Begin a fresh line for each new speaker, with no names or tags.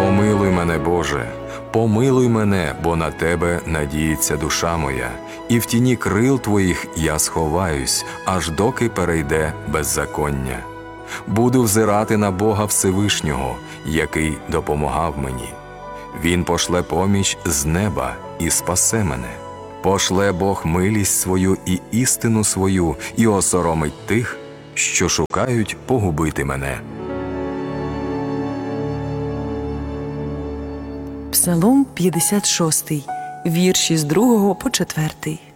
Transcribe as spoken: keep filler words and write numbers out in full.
Помилуй мене, Боже, помилуй мене, бо на Тебе надіється душа моя, і в тіні крил Твоїх я сховаюсь, аж доки перейде беззаконня. Буду взирати на Бога Всевишнього, який допомагав мені. Він пошле поміч з неба і спасе мене. Пошле Бог милість свою і істину свою, і осоромить тих, що шукають погубити мене.
Псалом п'ятдесят шостий, вірші з другого по четвертий.